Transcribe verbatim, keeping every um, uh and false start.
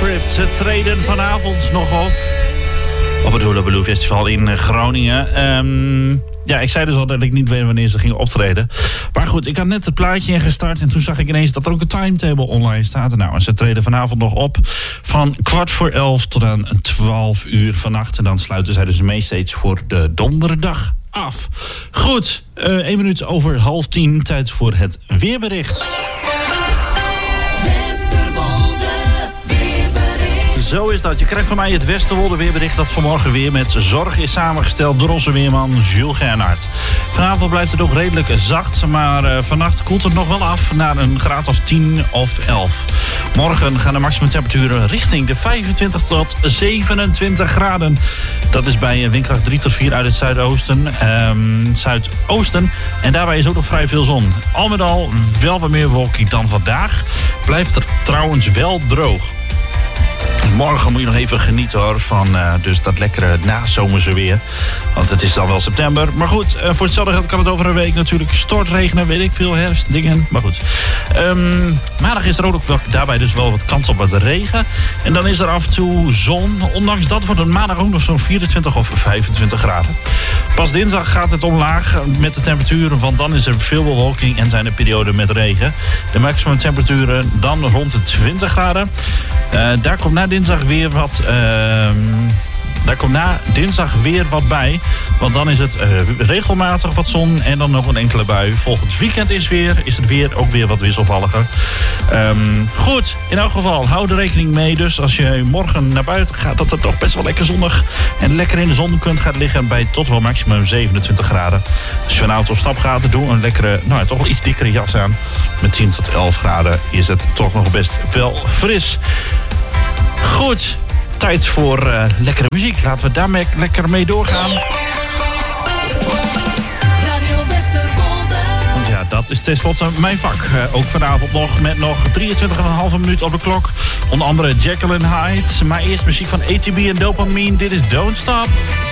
Crypt. Ze treden vanavond nog op. Op het Hula Festival in Groningen. Um, ja, ik zei dus al dat ik niet weet wanneer ze gingen optreden. Maar goed, ik had net het plaatje ingestart en toen zag ik ineens dat er ook een timetable online staat. Nou, en ze treden vanavond nog op van kwart voor elf tot aan twaalf uur vannacht. En dan sluiten zij dus de mainstage voor de donderdag af. Goed, uh, één minuut over half tien. Tijd voor het weerbericht. Zo is dat. Je krijgt van mij het Westerwolde weerbericht dat vanmorgen weer met zorg is samengesteld door onze weerman Jules Gernhardt. Vanavond blijft het nog redelijk zacht, maar uh, vannacht koelt het nog wel af naar een graad of tien of elf. Morgen gaan de maximumtemperaturen richting de vijfentwintig tot zevenentwintig graden. Dat is bij windkracht drie tot vier uit het zuidoosten, um, zuidoosten. En daarbij is ook nog vrij veel zon. Al met al wel wat meer wolking dan vandaag. Blijft er trouwens wel droog. Morgen moet je nog even genieten hoor van uh, dus dat lekkere nazomerse weer. Want het is dan wel september. Maar goed, uh, voor hetzelfde geld kan het over een week natuurlijk stortregenen, weet ik veel, herfst, dingen. Maar goed. Um, maandag is er ook wel, daarbij dus wel wat kans op wat regen. En dan is er af en toe zon. Ondanks dat wordt het maandag ook nog zo'n vierentwintig of vijfentwintig graden. Pas dinsdag gaat het omlaag met de temperaturen, want dan is er veel bewolking en zijn er perioden met regen. De maximum temperaturen dan rond de twintig graden. Uh, daar komt na dinsdag weer wat... Uh, daar komt na dinsdag weer wat bij. Want dan is het uh, regelmatig wat zon en dan nog een enkele bui. Volgend weekend is, weer, is het weer ook weer wat wisselvalliger. Um, goed, in elk geval, hou er rekening mee. Dus als je morgen naar buiten gaat, dat het toch best wel lekker zonnig en lekker in de zon kunt gaan liggen bij tot wel maximum zevenentwintig graden. Als je van auto op stap gaat, doe een lekkere, nou ja, toch wel iets dikkere jas aan. Met tien tot elf graden is het toch nog best wel fris. Goed, tijd voor uh, lekkere muziek. Laten we daarmee lekker mee doorgaan. Want ja, dat is tenslotte mijn vak. Uh, ook vanavond nog met nog drieëntwintig komma vijf minuut op de klok. Onder andere Jekyll and Hyde. Maar eerst muziek van A T B en Dopamine. Dit is Don't Stop.